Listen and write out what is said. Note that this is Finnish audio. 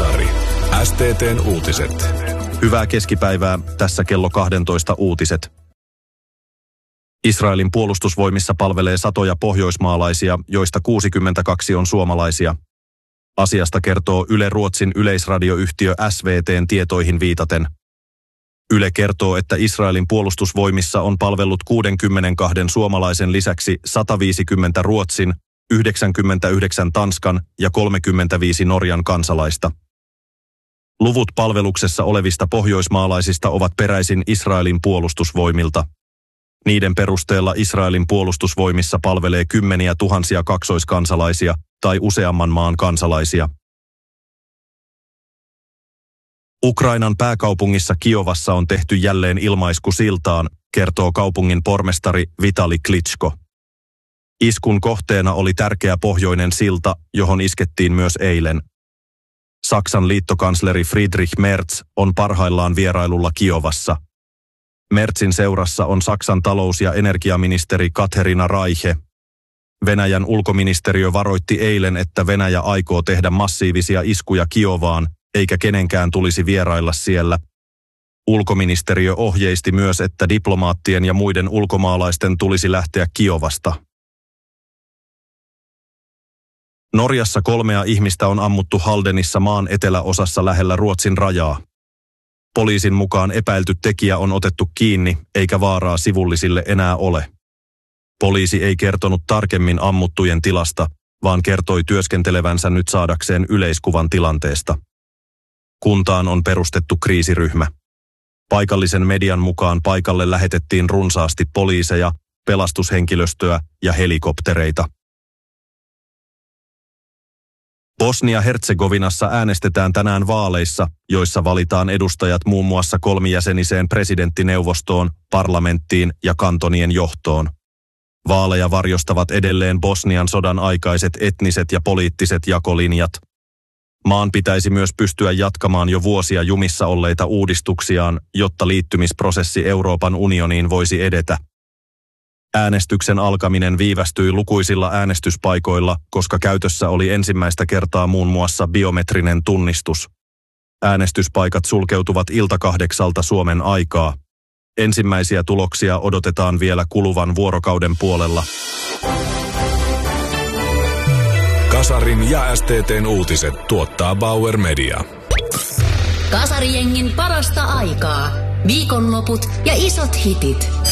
Kasari. STT:n uutiset. Hyvää keskipäivää, tässä kello 12 uutiset. Israelin puolustusvoimissa palvelee satoja pohjoismaalaisia, joista 62 on suomalaisia. Asiasta kertoo Yle Ruotsin yleisradioyhtiö SVT:n tietoihin viitaten. Yle kertoo, että Israelin puolustusvoimissa on palvellut 62 suomalaisen lisäksi 150 Ruotsin, 99 Tanskan ja 35 Norjan kansalaista. Luvut palveluksessa olevista pohjoismaalaisista ovat peräisin Israelin puolustusvoimilta. Niiden perusteella Israelin puolustusvoimissa palvelee kymmeniä tuhansia kaksoiskansalaisia tai useamman maan kansalaisia. Ukrainan pääkaupungissa Kiovassa on tehty jälleen ilmaisku siltaan, kertoo kaupungin pormestari Vitali Klitschko. Iskun kohteena oli tärkeä pohjoinen silta, johon iskettiin myös eilen. Saksan liittokansleri Friedrich Merz on parhaillaan vierailulla Kiovassa. Merzin seurassa on Saksan talous- ja energiaministeri Katharina Reiche. Venäjän ulkoministeriö varoitti eilen, että Venäjä aikoo tehdä massiivisia iskuja Kiovaan, eikä kenenkään tulisi vierailla siellä. Ulkoministeriö ohjeisti myös, että diplomaattien ja muiden ulkomaalaisten tulisi lähteä Kiovasta. Norjassa 3 ihmistä on ammuttu Haldenissa maan eteläosassa lähellä Ruotsin rajaa. Poliisin mukaan epäilty tekijä on otettu kiinni, eikä vaaraa sivullisille enää ole. Poliisi ei kertonut tarkemmin ammuttujen tilasta, vaan kertoi työskentelevänsä nyt saadakseen yleiskuvan tilanteesta. Kuntaan on perustettu kriisiryhmä. Paikallisen median mukaan paikalle lähetettiin runsaasti poliiseja, pelastushenkilöstöä ja helikoptereita. Bosnia-Herzegovinassa äänestetään tänään vaaleissa, joissa valitaan edustajat muun muassa 3-jäseniseen presidenttineuvostoon, parlamenttiin ja kantonien johtoon. Vaaleja varjostavat edelleen Bosnian sodan aikaiset etniset ja poliittiset jakolinjat. Maan pitäisi myös pystyä jatkamaan jo vuosia jumissa olleita uudistuksiaan, jotta liittymisprosessi Euroopan unioniin voisi edetä. Äänestyksen alkaminen viivästyi lukuisilla äänestyspaikoilla, koska käytössä oli ensimmäistä kertaa muun muassa biometrinen tunnistus. Äänestyspaikat sulkeutuvat ilta 8 Suomen aikaa. Ensimmäisiä tuloksia odotetaan vielä kuluvan vuorokauden puolella. Kasarin ja STT:n uutiset tuottaa Bauer Media. Kasarijengin parasta aikaa. Viikonloput ja isot hitit.